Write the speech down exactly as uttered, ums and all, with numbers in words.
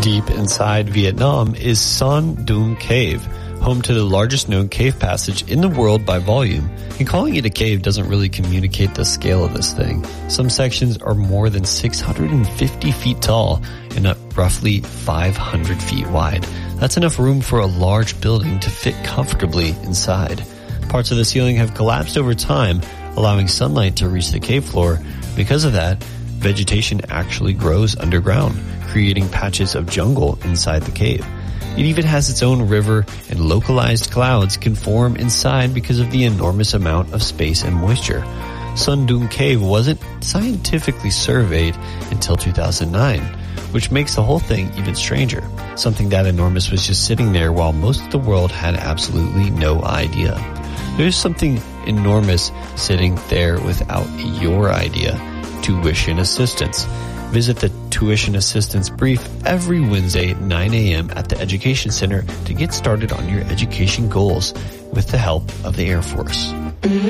Deep inside Vietnam is Son Doong Cave, home to the largest known cave passage in the world by volume. And calling it a cave doesn't really communicate the scale of this thing. Some sections are more than six hundred fifty feet tall and up roughly five hundred feet wide. That's enough room for a large building to fit comfortably inside. Parts of the ceiling have collapsed over time, allowing sunlight to reach the cave floor. Because of that, vegetation actually grows underground, creating patches of jungle inside the cave. It even has its own river, and localized clouds can form inside because of the enormous amount of space and moisture. Son Doong Cave wasn't scientifically surveyed until two thousand nine, which makes the whole thing even stranger. Something that enormous was just sitting there while most of the world had absolutely no idea. There's something enormous sitting there without your idea. Tuition assistance. Visit the Tuition Assistance Brief every Wednesday at nine a.m. at the Education Center to get started on your education goals with the help of the Air Force.